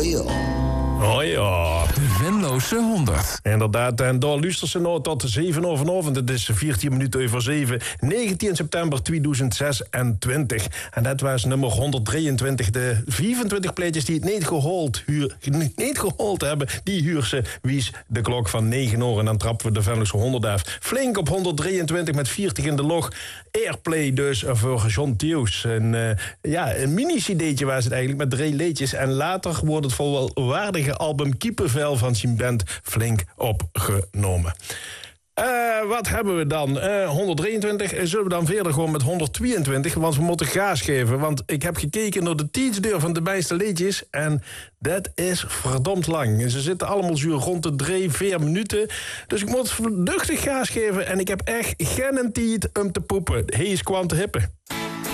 Oh ja. Oh ja. De Venlose 100. Inderdaad, en daar luistert ze nou tot 7 uur vanavond. Het is 14 minuten over 7, 19 september 2026. En dat was nummer 123. De 24 pleitjes die het niet gehoord hebben, die huur ze wies de klok van 9 uur. En dan trappen we de Venlose 100 af. Flink op 123 met 40 in de log. Airplay dus voor John Theus. Een mini-cd'tje was het eigenlijk met 3 liedjes. En later wordt het volwaardige album Kiepenvel van zijn band flink opgenomen. Wat hebben we dan? 123. Zullen we dan verder gewoon met 122? Want we moeten gas geven. Want ik heb gekeken naar de tijdsduur van de meeste liedjes. En dat is verdomd lang. Ze zitten allemaal zo rond de 3-4 minuten. Dus ik moet duchtig gas geven. En ik heb echt geen tijd om te poepen. Hij is kwam te hippen.